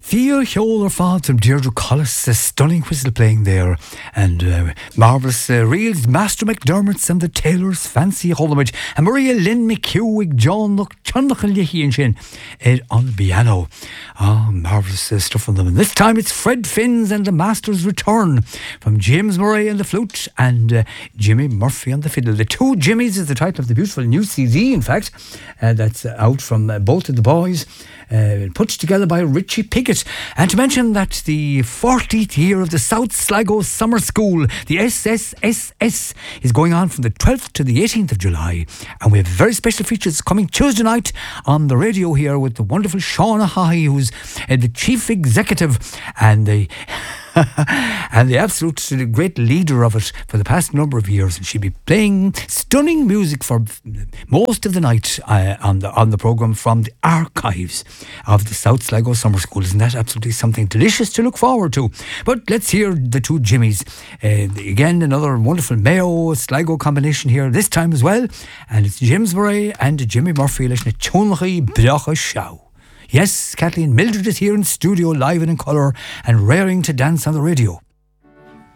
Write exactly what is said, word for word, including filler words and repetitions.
Fia Hjoler Fad from Deirdre Collis, a stunning whistle playing there, and uh, marvellous uh, reels, Master McDermott's and the Taylors, Fancy Holomage, and Maria Lynn McHugh, John Look, Chunlachal Yehi and Shin, Ed on piano. Ah, marvellous uh, stuff from them. And this time it's Fred Finns and the Masters Return from James Murray on the flute and uh, Jimmy Murphy on the fiddle. The Two Jimmies is the title of the beautiful new C D, in fact, uh, that's uh, out from uh, both of the boys. Uh, put together by Richie Pickett. And to mention that the fortieth year of the South Sligo Summer School, the S S S S, is going on from the twelfth to the eighteenth of July. And we have very special features coming Tuesday night on the radio here with the wonderful Shauna Hahey, who's uh, the chief executive and the and the absolute great leader of it for the past number of years, and she'll be playing stunning music for most of the night uh, on the on the programme from the archives of the South Sligo Summer School. Isn't that absolutely something delicious to look forward to? But let's hear the Two Jimmies. Uh, again, another wonderful Mayo Sligo combination here this time as well, and it's James Murray and Jimmy Murphy. Listen to Chunlachal Bracha Shao. Yes, Kathleen Mildred is here in studio, live and in colour, and raring to dance on the radio.